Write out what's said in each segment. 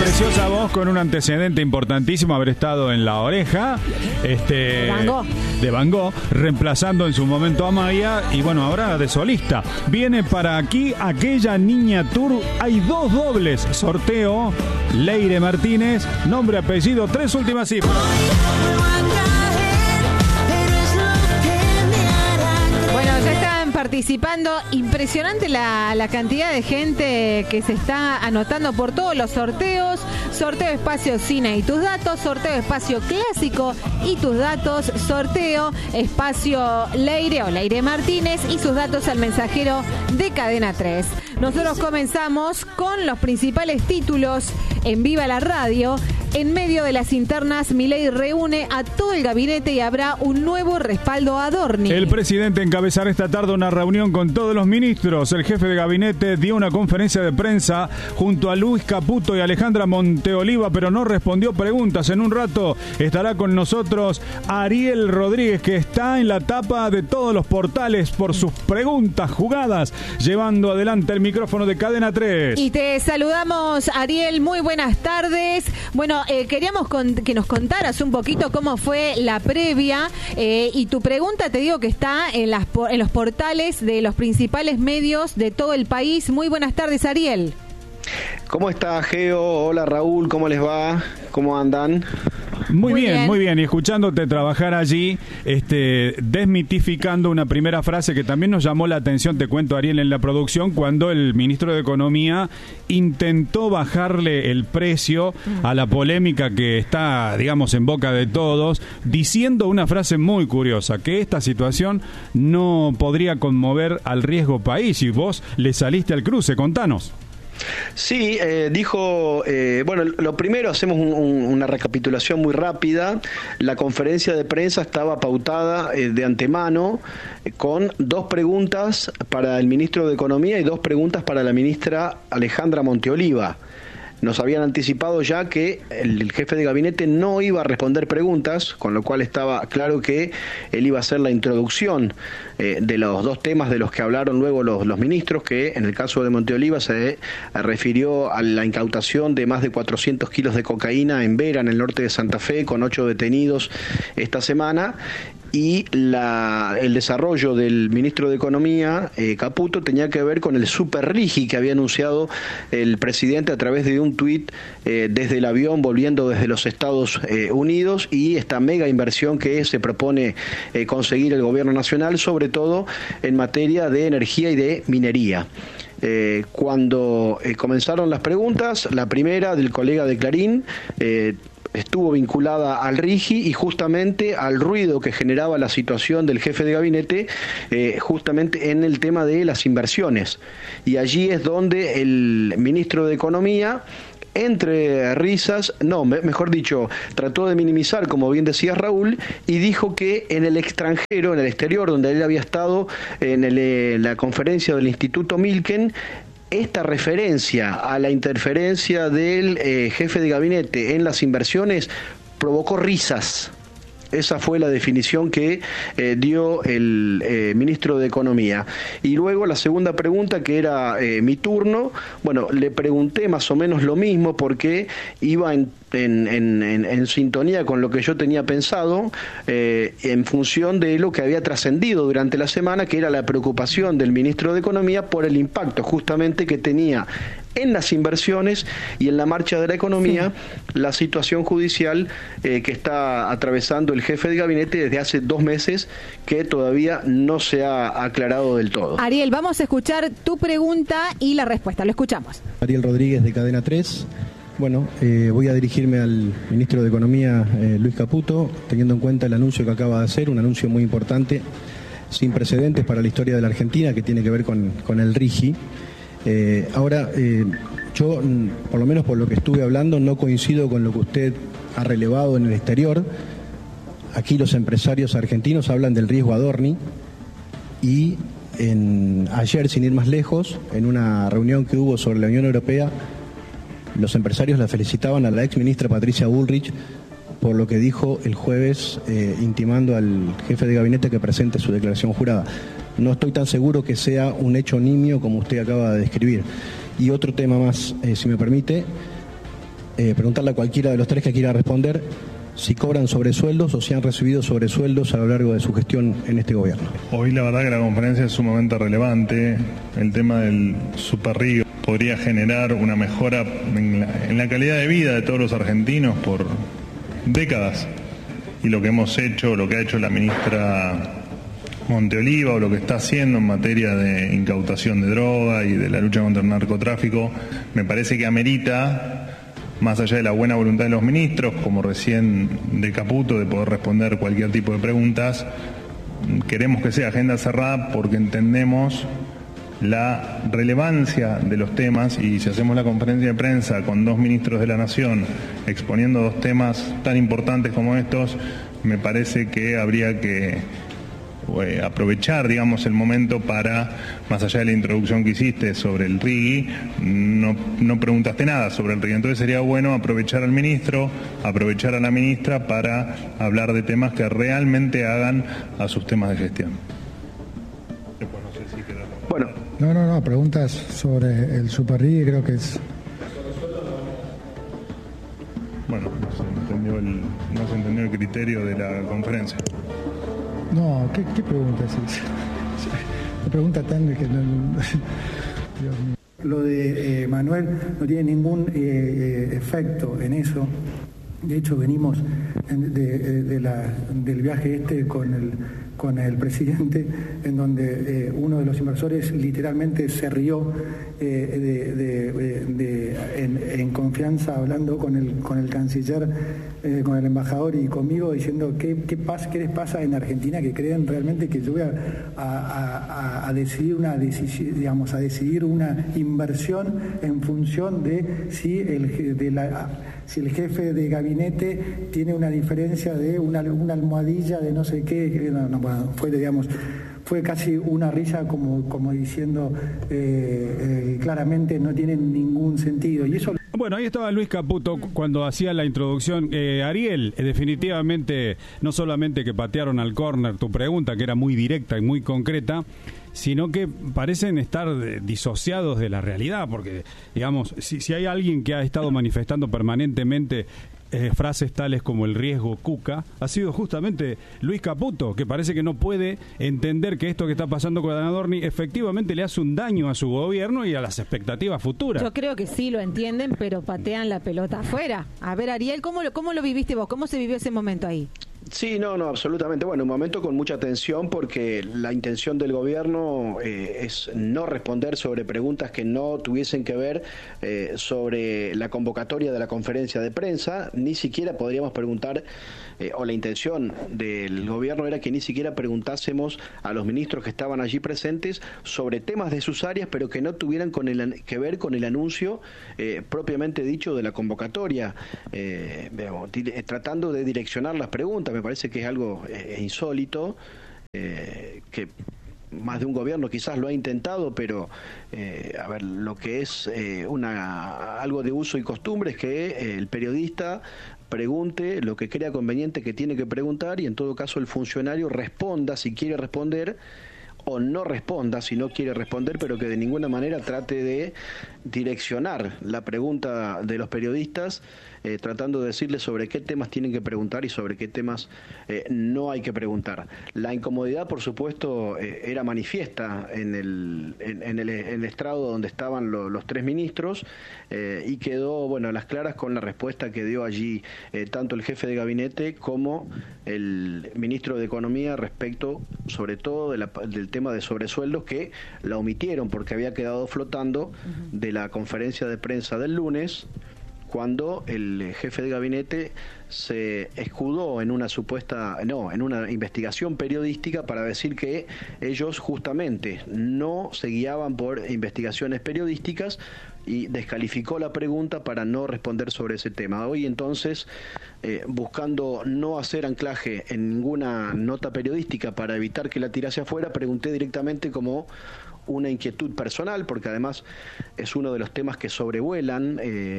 preciosa voz con un antecedente importantísimo, haber estado en La Oreja, de Van Gogh, reemplazando en su momento a Maya, y bueno, ahora de solista. Viene para aquí Aquella Niña Tour. Hay 2 dobles. Sorteo, Leire Martínez, nombre, apellido, 3 últimas cifras. Participando, impresionante la cantidad de gente que se está anotando por todos los sorteos. Sorteo espacio Cine y tus datos, sorteo espacio clásico y tus datos, sorteo espacio Leire o Leire Martínez y sus datos al mensajero de Cadena 3. Nosotros comenzamos con los principales títulos en Viva la Radio. En medio de las internas, Milei reúne a todo el gabinete y habrá un nuevo respaldo a Adorni. El presidente encabezará esta tarde una reunión con todos los ministros. El jefe de gabinete dio una conferencia de prensa junto a Luis Caputo y Alejandra Monteoliva, pero no respondió preguntas. En un rato estará con nosotros Ariel Rodríguez, que está en la tapa de todos los portales por sus preguntas jugadas, llevando adelante el micrófono de Cadena 3. Y te saludamos, Ariel, muy buenas tardes. Bueno, queríamos que nos contaras un poquito cómo fue la previa, y tu pregunta, te digo que está en los portales de los principales medios de todo el país. Muy buenas tardes, Ariel. ¿Cómo está, Geo? Hola, Raúl, ¿cómo les va? ¿Cómo andan? Muy bien. Y escuchándote trabajar allí, desmitificando una primera frase que también nos llamó la atención, te cuento, Ariel, en la producción, cuando el ministro de Economía intentó bajarle el precio a la polémica que está, digamos, en boca de todos, diciendo una frase muy curiosa, que esta situación no podría conmover al riesgo país, y vos le saliste al cruce. Contanos. Sí, dijo, bueno, lo primero, hacemos una recapitulación muy rápida. La conferencia de prensa estaba pautada de antemano con 2 preguntas para el ministro de Economía y 2 preguntas para la ministra Alejandra Monteoliva. Nos habían anticipado ya que el jefe de gabinete no iba a responder preguntas, con lo cual estaba claro que él iba a hacer la introducción de los 2 temas de los que hablaron luego los ministros, que en el caso de Monteoliva se refirió a la incautación de más de 400 kilos de cocaína en Vera, en el norte de Santa Fe, con 8 detenidos esta semana. Y el desarrollo del ministro de Economía, Caputo, tenía que ver con el super RIGI que había anunciado el presidente a través de un tuit desde el avión volviendo desde los Estados Unidos, y esta mega inversión que se propone conseguir el gobierno nacional, sobre todo en materia de energía y de minería. Cuando comenzaron las preguntas, la primera del colega de Clarín, estuvo vinculada al RIGI y justamente al ruido que generaba la situación del jefe de gabinete, justamente en el tema de las inversiones. Y allí es donde el ministro de Economía, entre risas, mejor dicho, trató de minimizar, como bien decía Raúl, y dijo que en el extranjero, en el exterior, donde él había estado en la conferencia del Instituto Milken, esta referencia a la interferencia del jefe de gabinete en las inversiones provocó risas. Esa fue la definición que dio el ministro de Economía. Y luego la segunda pregunta, que era mi turno, bueno, le pregunté más o menos lo mismo porque iba en sintonía con lo que yo tenía pensado, en función de lo que había trascendido durante la semana, que era la preocupación del ministro de Economía por el impacto justamente que tenía en las inversiones y en la marcha de la economía, la situación judicial que está atravesando el jefe de gabinete desde hace 2 meses, que todavía no se ha aclarado del todo. Ariel, vamos a escuchar tu pregunta y la respuesta. Lo escuchamos. Ariel Rodríguez, de Cadena 3. Bueno, voy a dirigirme al ministro de Economía, Luis Caputo, teniendo en cuenta el anuncio que acaba de hacer, un anuncio muy importante, sin precedentes para la historia de la Argentina, que tiene que ver con el RIGI. Ahora, yo, por lo menos por lo que estuve hablando, no coincido con lo que usted ha relevado en el exterior. Aquí los empresarios argentinos hablan del riesgo Adorni, y ayer, sin ir más lejos, en una reunión que hubo sobre la Unión Europea, los empresarios la felicitaban a la ex ministra Patricia Bullrich por lo que dijo el jueves, intimando al jefe de gabinete que presente su declaración jurada. No estoy tan seguro que sea un hecho nimio como usted acaba de describir. Y otro tema más, si me permite, preguntarle a cualquiera de los tres que quiera responder si cobran sobresueldos o si han recibido sobresueldos a lo largo de su gestión en este gobierno. Hoy la verdad que la conferencia es sumamente relevante. El tema del Superrío podría generar una mejora en la calidad de vida de todos los argentinos por décadas. Y lo que hemos hecho, lo que ha hecho la ministra Monteoliva o lo que está haciendo en materia de incautación de droga y de la lucha contra el narcotráfico, me parece que amerita, más allá de la buena voluntad de los ministros, como recién de Caputo, de poder responder cualquier tipo de preguntas, queremos que sea agenda cerrada porque entendemos la relevancia de los temas, y si hacemos la conferencia de prensa con 2 ministros de la Nación exponiendo 2 temas tan importantes como estos, me parece que habría que aprovechar, digamos, el momento para, más allá de la introducción que hiciste sobre el RIGI, no preguntaste nada sobre el RIGI, entonces sería bueno aprovechar al ministro, aprovechar a la ministra para hablar de temas que realmente hagan a sus temas de gestión. Después no sé si queda... Bueno. No, preguntas sobre el Superrío, creo que es... Bueno, no se entendió el criterio de la conferencia. No, ¿qué pregunta es esa? La pregunta tan que no... Dios mío. Lo de Manuel no tiene ningún efecto en eso. De hecho, venimos del viaje con el presidente, en donde uno de los inversores literalmente se rió en confianza, hablando con el canciller, con el embajador y conmigo, diciendo qué les pasa en Argentina, que creen realmente que yo voy a decidir a decidir una inversión en función de si el jefe de gabinete tiene una diferencia de una almohadilla de no sé qué. Fue casi una risa como diciendo claramente no tiene ningún sentido. Y eso... Bueno, ahí estaba Luis Caputo cuando hacía la introducción. Ariel, definitivamente, no solamente que patearon al córner tu pregunta, que era muy directa y muy concreta, sino que parecen estar disociados de la realidad, porque, digamos, si hay alguien que ha estado manifestando permanentemente frases tales como el riesgo Cuca, ha sido justamente Luis Caputo, que parece que no puede entender que esto que está pasando con Adorni efectivamente le hace un daño a su gobierno y a las expectativas futuras. Yo creo que sí lo entienden, pero patean la pelota afuera. A ver, Ariel, ¿cómo lo viviste vos? ¿Cómo se vivió ese momento ahí? Sí, no, absolutamente. Bueno, un momento con mucha tensión porque la intención del gobierno es no responder sobre preguntas que no tuviesen que ver sobre la convocatoria de la conferencia de prensa. Ni siquiera podríamos preguntar, o la intención del gobierno era que ni siquiera preguntásemos a los ministros que estaban allí presentes sobre temas de sus áreas, pero que no tuvieran que ver con el anuncio propiamente dicho de la convocatoria, tratando de direccionar las preguntas. Me parece que es algo insólito, que más de un gobierno quizás lo ha intentado, pero a ver, lo que es algo de uso y costumbre es que el periodista pregunte lo que crea conveniente que tiene que preguntar, y en todo caso el funcionario responda si quiere responder, o no responda si no quiere responder, pero que de ninguna manera trate de direccionar la pregunta de los periodistas, tratando de decirles sobre qué temas tienen que preguntar y sobre qué temas no hay que preguntar. La incomodidad, por supuesto, era manifiesta en el estrado donde estaban los 3 ministros, y quedó, bueno, a las claras con la respuesta que dio allí tanto el jefe de gabinete como el ministro de Economía respecto, sobre todo, del tema de sobresueldos, que la omitieron porque había quedado flotando de la conferencia de prensa del lunes, cuando el jefe de gabinete se escudó en una investigación periodística para decir que ellos justamente no se guiaban por investigaciones periodísticas, y descalificó la pregunta para no responder sobre ese tema. Hoy entonces, buscando no hacer anclaje en ninguna nota periodística para evitar que la tirase afuera, pregunté directamente como una inquietud personal, porque además es uno de los temas que sobrevuelan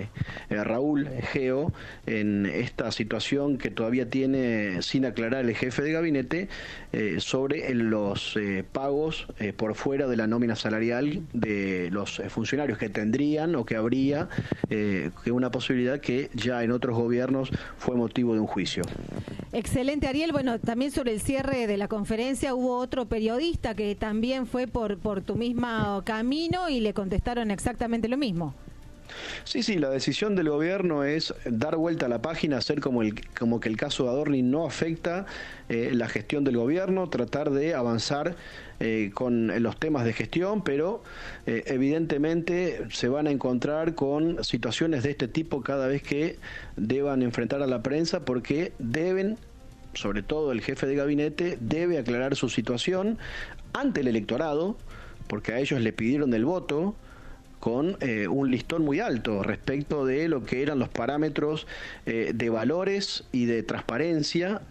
Raúl Geo en esta situación que todavía tiene sin aclarar el jefe de gabinete sobre los pagos por fuera de la nómina salarial de los funcionarios, que tendrían o que habría que una posibilidad que ya en otros gobiernos fue motivo de un juicio. Excelente, Ariel. Bueno, también sobre el cierre de la conferencia hubo otro periodista que también fue por tu mismo camino y le contestaron exactamente lo mismo. Sí, la decisión del gobierno es dar vuelta a la página, hacer como que el caso de Adorni no afecta la gestión del gobierno, tratar de avanzar con los temas de gestión, pero evidentemente se van a encontrar con situaciones de este tipo cada vez que deban enfrentar a la prensa, porque deben, sobre todo el jefe de gabinete, debe aclarar su situación ante el electorado, porque a ellos le pidieron el voto con un listón muy alto respecto de lo que eran los parámetros de valores y de transparencia,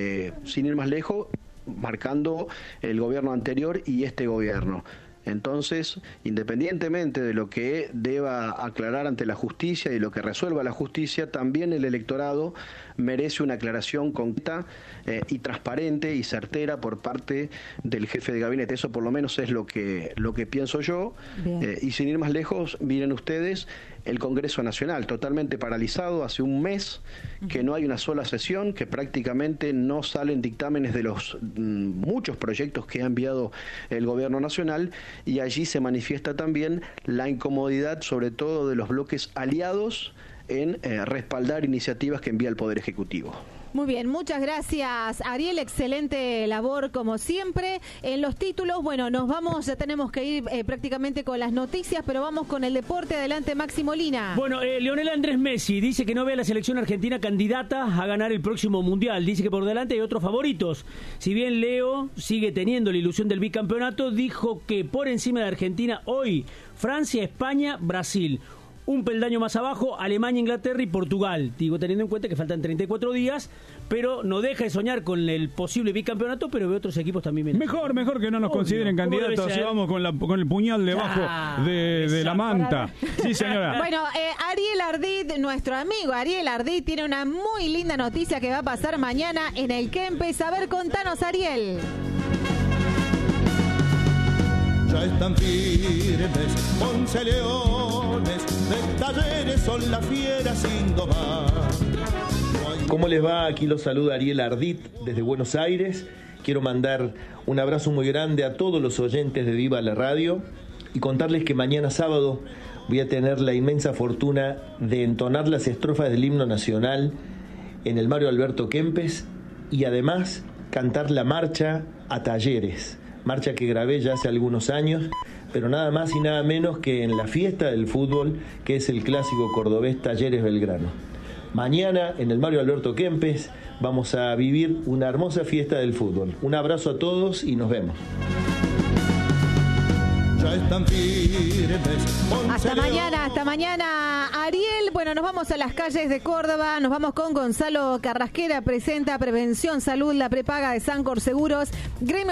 sin ir más lejos, marcando el gobierno anterior y este gobierno. Entonces, independientemente de lo que deba aclarar ante la justicia y lo que resuelva la justicia, también el electorado merece una aclaración concreta y transparente y certera por parte del jefe de gabinete. Eso por lo menos es lo que pienso yo. Y sin ir más lejos, miren ustedes, el Congreso Nacional totalmente paralizado hace un mes, que no hay una sola sesión, que prácticamente no salen dictámenes de los muchos proyectos que ha enviado el gobierno nacional, y allí se manifiesta también la incomodidad, sobre todo de los bloques aliados, en respaldar iniciativas que envía el Poder Ejecutivo. Muy bien, muchas gracias, Ariel, excelente labor como siempre. En los títulos, bueno, nos vamos, ya tenemos que ir prácticamente con las noticias, pero vamos con el deporte. Adelante, Maxi Molina. Bueno, Lionel Andrés Messi dice que no ve a la selección argentina candidata a ganar el próximo Mundial. Dice que por delante hay otros favoritos. Si bien Leo sigue teniendo la ilusión del bicampeonato, dijo que por encima de Argentina hoy, Francia, España, Brasil. Un peldaño más abajo, Alemania, Inglaterra y Portugal. Digo, teniendo en cuenta que faltan 34 días, pero no deja de soñar con el posible bicampeonato, pero ve otros equipos también. Mejor que no nos consideren candidatos, si vamos con el puñal debajo de la manta. Sí, señora. Bueno, Ariel Ardit, nuestro amigo Ariel Ardit, tiene una muy linda noticia que va a pasar mañana en el Kempes. A ver, contanos, Ariel. Ya están firmes 11 leones, de Talleres son las fieras sin domar. ¿Cómo les va? Aquí los saluda Ariel Ardit desde Buenos Aires. Quiero mandar un abrazo muy grande a todos los oyentes de Viva la Radio y contarles que mañana sábado voy a tener la inmensa fortuna de entonar las estrofas del himno nacional en el Mario Alberto Kempes y además cantar la marcha a Talleres. Marcha que grabé ya hace algunos años, pero nada más y nada menos que en la fiesta del fútbol, que es el clásico cordobés Talleres Belgrano. Mañana en el Mario Alberto Kempes vamos a vivir una hermosa fiesta del fútbol. Un abrazo a todos y nos vemos. Ya están firmes. Hasta mañana, Ariel. Bueno, nos vamos a las calles de Córdoba, nos vamos con Gonzalo Carrasquera, presenta Prevención Salud, la prepaga de Sancor Seguros, Gremio